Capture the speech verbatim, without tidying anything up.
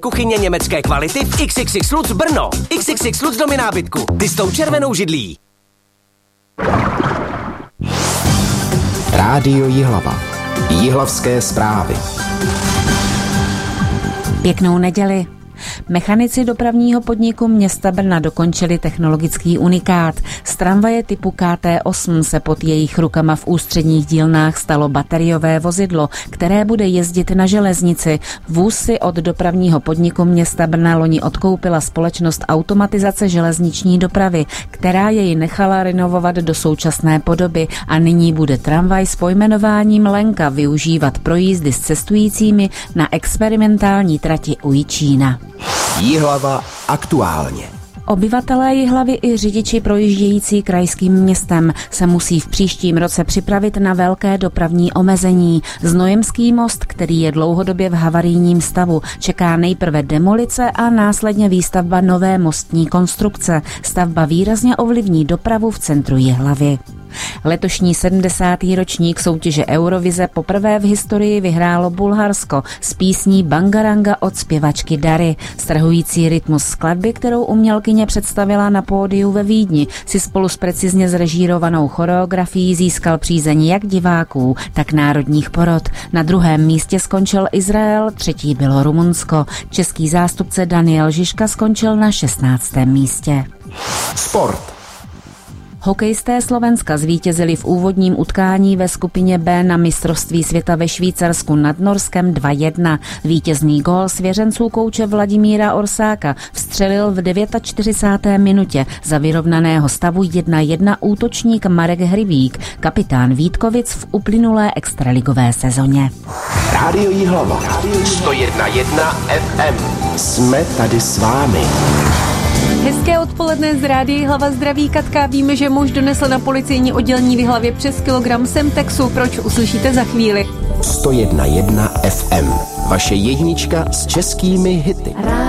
Kuchyně německé kvality v X X X Lutz Brno. X X X Lutz domy nábytku. Ty s tou červenou židlí. Rádio Jihlava. Jihlavské zprávy. Pěknou neděli. Mechanici dopravního podniku města Brna dokončili technologický unikát. Z tramvaje typu K T osm se pod jejich rukama v ústředních dílnách stalo bateriové vozidlo, které bude jezdit na železnici. Vůz si od dopravního podniku města Brna loni odkoupila společnost Automatizace železniční dopravy, která jej nechala renovovat do současné podoby a nyní bude tramvaj s pojmenováním Lenka využívat pro jízdy s cestujícími na experimentální trati u Jičína. Jihlava aktuálně. Obyvatelé Jihlavy i řidiči projíždějící krajským městem se musí v příštím roce připravit na velké dopravní omezení. Znojemský most, který je dlouhodobě v havarijním stavu, čeká nejprve demolice a následně výstavba nové mostní konstrukce. Stavba výrazně ovlivní dopravu v centru Jihlavy. Letošní sedmdesátý ročník soutěže Eurovize poprvé v historii vyhrálo Bulharsko s písní Bangaranga od zpěvačky Dary. Strhující rytmus skladby, kterou umělkyně představila na pódiu ve Vídni, si spolu s precizně zrežírovanou choreografií získal přízeň jak diváků, tak národních porot. Na druhém místě skončil Izrael, třetí bylo Rumunsko. Český zástupce Daniel Žižka skončil na šestnáctém místě. Sport. Hokejisté Slovenska zvítězili v úvodním utkání ve skupině B na mistrovství světa ve Švýcarsku nad Norskem dva jedna. Vítězný gól svěřenců kouče Vladimíra Orsáka vstřelil v čtyřicáté devátém minutě za vyrovnaného stavu jedna jedna útočník Marek Hryvík, kapitán Vítkovic v uplynulé extraligové sezóně. Rádio Jihlava. sto jedna jedna F M. Jsme tady s vámi. Hezké odpoledne z Rádia Jihlava, zdraví Katka. Víme, že muž donesl na policejní oddělení v Jihlavě přes kilogram Semtexu. Proč, uslyšíte za chvíli. sto jedna jedna F M. Vaše jednička s českými hity.